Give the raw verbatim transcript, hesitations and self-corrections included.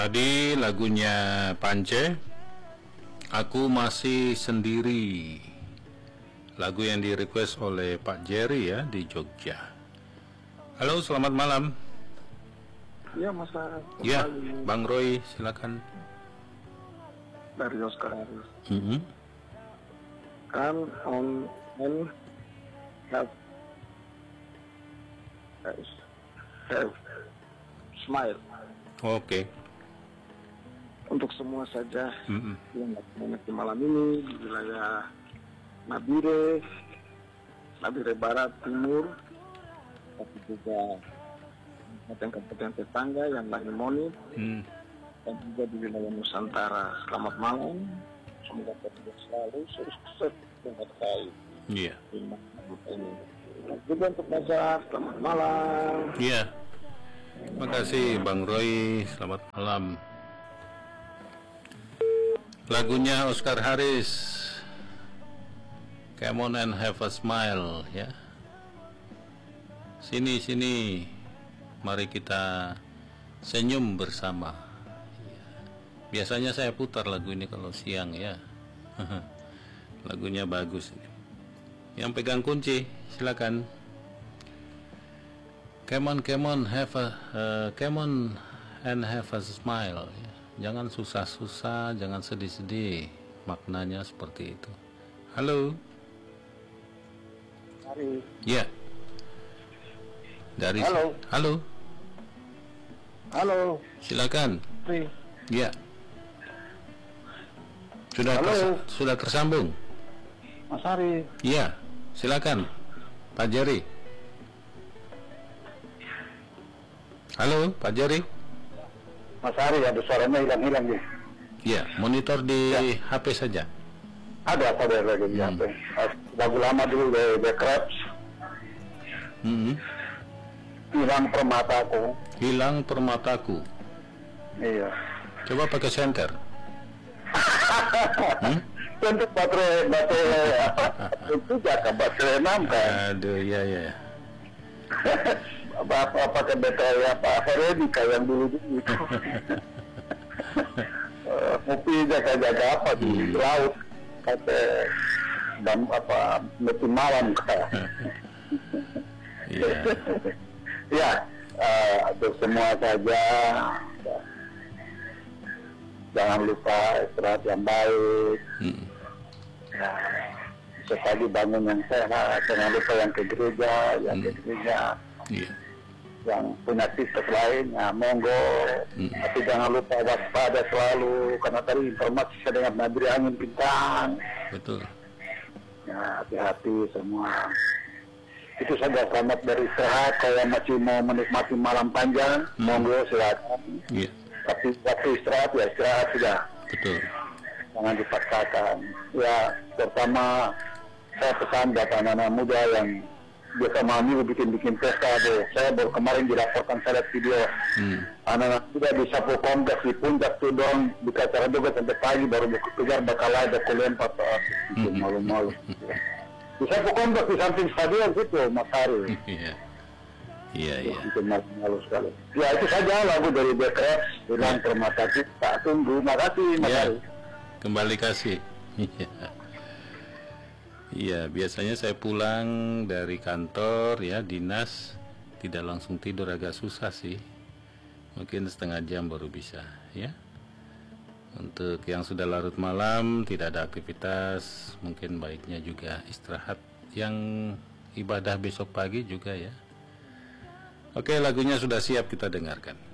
Tadi lagunya Pance, Aku Masih Sendiri. Lagu yang di request oleh Pak Jerry ya di Jogja. Halo, selamat malam. Ya, Masa. Ya, Bang Roy, silakan. Dari Oscar Harris. Mm-hmm. Kan on and have have, have smile. Oke. Okay. Untuk semua saja Mm-hmm. yang menikmati malam ini di wilayah Nabire, Nabire Barat, Timur, tapi juga kabupaten-kabupaten tetangga yang lagi monit, mm. dan juga di wilayah Nusantara. Selamat malam, semoga kita selalu sukses dan terkait. Iya. Juga untuk Nazar, selamat malam. Iya. Terima kasih Bang Roy, selamat malam. Lagunya Oscar Harris, Come on and have a smile, ya. Sini sini, mari kita senyum bersama. Biasanya saya putar lagu ini kalau siang ya. Lagunya bagus ini. Yang pegang kunci, silakan. Come on, come on, have a, uh, come on and have a smile. Jangan susah-susah, jangan sedih-sedih. Maknanya seperti itu. Halo. Hari. Ya. Dari. Halo. Halo. Halo. Silakan. Hari. Ya. Sudah Halo. Tersa sudah tersambung. Mas Hari. Iya. Silakan. Pak Jerry. Halo, Pak Jerry. Mas Hari, ada suaranya hilang-hilang ya. Iya, monitor di ya. H P saja. Ada apa ada lagi di hmm. H P? Lagu lama dulu dari The Crabs. Hmm. Hilang permataku. Hilang permataku. Iya. Coba pakai senter. hmm? Untuk baterai baterai itu jaga baterai enam kan. Aduh, ya ya. apa apa pakai baterai apa Veronica yang dulu dulu itu. uh, Ngopi jaga-jaga apa di hmm. laut kata dan apa metu malam kan. Yeah. Ya, uh, untuk semua saja. Jangan lupa istirahat yang baik. Hmm. Ya, sekali bangun yang sehat. Jangan lupa yang ke gereja, yang hmm. ke gereja. Yeah. Yang punya aktivitas lain, ya monggo. Hmm. Tapi jangan lupa waspada selalu, karena tadi informasi saya dengar nabiri angin kencang. Betul. Ya, hati-hati semua. Itu saja, selamat dari sehat. Kalau masih mau menikmati malam panjang, hmm. monggo silakan. Yeah. Tapi waktu istirahat ya istirahat sudah. Betul. Jangan dipaksakan. Ya, pertama saya pesan buat anak-anak muda yang biasa mami bikin-bikin pesta deh. Saya baru kemarin dilaporkan saya lihat video hmm. anak-anak muda di Sapu Kompleks di puncak tuh dong di acara juga sampai pagi baru kejar bakal ada kelempar itu hmm. malu-malu. Di Sapu Kompleks di samping stadion situ Mas Hari. Iya. Iya, iya. Itu malu sekali. Ya, itu saja lagu dari The Crabs, Hilang Permataku. Tak tunggu. Makasih, Mas Hari. Kembali kasih. Iya. Iya, biasanya saya pulang dari kantor ya, dinas, tidak langsung tidur, agak susah sih. Mungkin setengah jam baru bisa, ya. Untuk yang sudah larut malam, tidak ada aktivitas, mungkin baiknya juga istirahat. Yang ibadah besok pagi juga ya. Oke, lagunya sudah siap kita dengarkan.